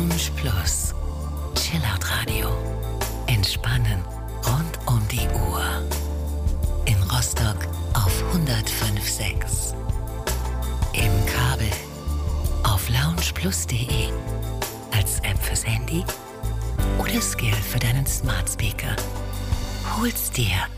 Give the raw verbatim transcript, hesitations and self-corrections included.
Lounge Plus. Chillout Radio. Entspannen rund um die Uhr. In Rostock auf hundertfünf Komma sechs. Im Kabel auf loungeplus punkt de. Als App fürs Handy oder Skill für deinen Smart Speaker. Hol's dir